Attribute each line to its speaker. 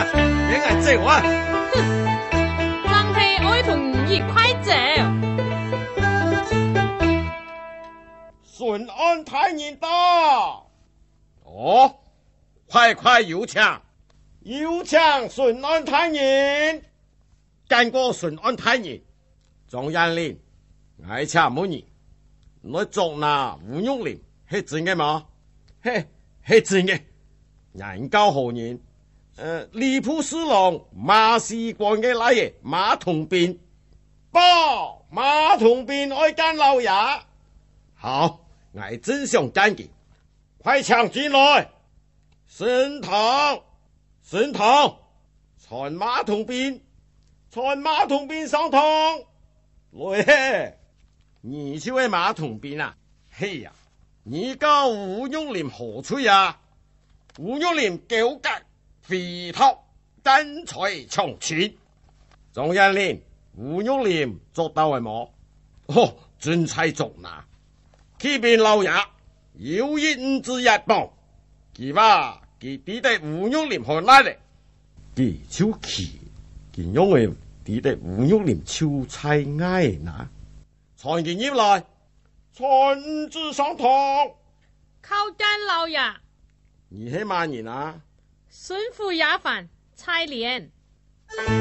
Speaker 1: 啊，你爱走啊！
Speaker 2: 人係愛同一塊走。
Speaker 1: 順安太人到。哦，快快有請，有請順安太人。見過順安太人，莊延齡，愛請冇你。我做那吳玉林係真嘅嗎？嘿，係真嘅。人教何人？吏部侍郎馬士官嘅來嘅馬同斌，報馬同斌愛見老爺。好，我真想見佢，快搶進來。升堂，升堂，傳馬同斌，傳馬同斌上堂。來，你就係馬同斌啊？嘿呀，你教吳玉林何處呀？吳玉林狗格肥頭，根才長錢。莊延齡，吳玉林做到係冇？哦，真才做嗱。啟禀老爺，有一五之一報，佢話佢抵得吳玉林何來咧？佢就去，佢因為抵得吳玉林秋菜愛嗱。傳佢入來，傳至上堂。
Speaker 2: 靠近老爺。
Speaker 1: 你係乜人啊？
Speaker 2: 孫府衙飯蔡蓮。